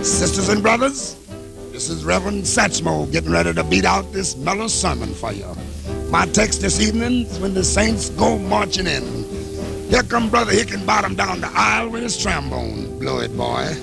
Sisters and brothers, this is Reverend Satchmo getting ready to beat out this mellow sermon for you. My text this evening is when the saints go marching in. Here come Brother Hickenbottom down the aisle with his trombone. Blow it, boy.